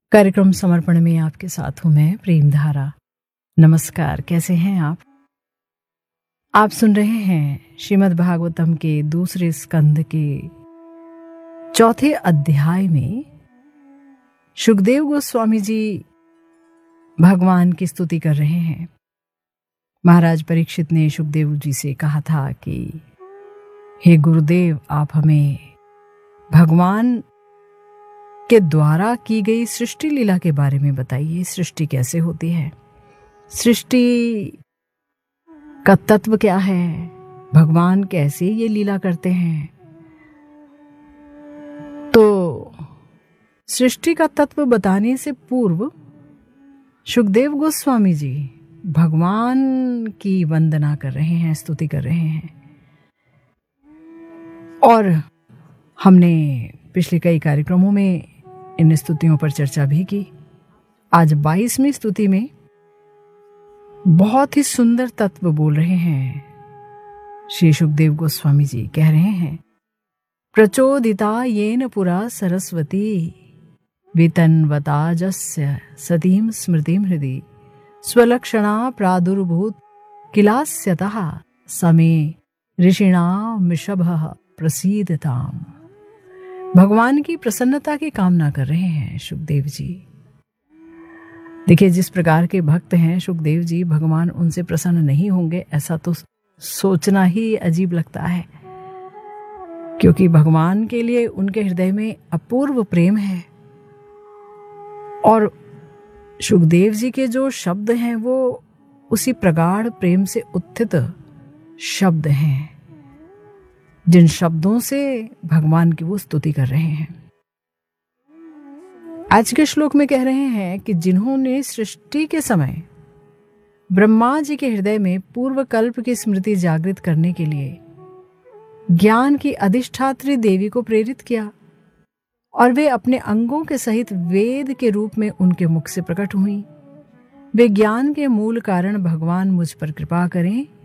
कार्यक्रम समर्पण में आपके साथ हूं मैं प्रेम धारा। नमस्कार, कैसे हैं आप सुन रहे हैं श्रीमद् भागवतम के दूसरे स्कंद के चौथे अध्याय में सुखदेव गोस्वामी जी भगवान की स्तुति कर रहे हैं। महाराज परीक्षित ने सुखदेव जी से कहा था कि हे गुरुदेव, आप हमें भगवान के द्वारा की गई सृष्टि लीला के बारे में बताइए। सृष्टि कैसे होती है, सृष्टि का तत्व क्या है, भगवान कैसे ये लीला करते हैं। तो सृष्टि का तत्व बताने से पूर्व सुखदेव गोस्वामी जी भगवान की वंदना कर रहे हैं, स्तुति कर रहे हैं। और हमने पिछले कई कार्यक्रमों में इन स्तुतियों पर चर्चा भी की। आज 22वीं स्तुति में बहुत ही सुंदर तत्व बोल रहे हैं श्री सुखदेव गोस्वामी जी। कह रहे हैं, प्रचोदिता येन पुरा सरस्वती वितन्वताजस्य सतीं स्मृतिं हृदि स्वलक्षणा प्रादुर्भूत किलास्यतः समे ऋषिणां मिषभः प्रसीदताम्। भगवान की प्रसन्नता की कामना कर रहे हैं सुखदेव जी। देखिए, जिस प्रकार के भक्त हैं सुखदेव जी, भगवान उनसे प्रसन्न नहीं होंगे ऐसा तो सोचना ही अजीब लगता है, क्योंकि भगवान के लिए उनके हृदय में अपूर्व प्रेम है। और सुखदेव जी के जो शब्द हैं वो उसी प्रगाढ़ प्रेम से उत्थित शब्द हैं, जिन शब्दों से भगवान की वो स्तुति कर रहे हैं। आज के श्लोक में कह रहे हैं कि जिन्होंने सृष्टि के समय ब्रह्मा जी के हृदय में पूर्व कल्प की स्मृति जागृत करने के लिए ज्ञान की अधिष्ठात्री देवी को प्रेरित किया और वे अपने अंगों के सहित वेद के रूप में उनके मुख से प्रकट हुई, वे ज्ञान के मूल कारण भगवान मुझ पर कृपा करें